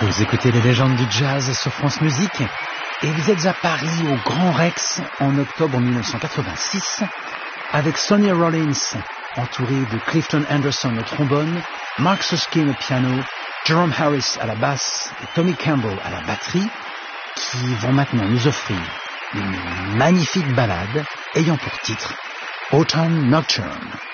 Vous écoutez les légendes du jazz sur France Musique et vous êtes à Paris au Grand Rex en octobre 1986 avec Sonny Rollins entouré de Clifton Anderson au trombone, Mark Susskind au piano, Jerome Harris à la basse et Tommy Campbell à la batterie qui vont maintenant nous offrir une magnifique ballade ayant pour titre Autumn Nocturne.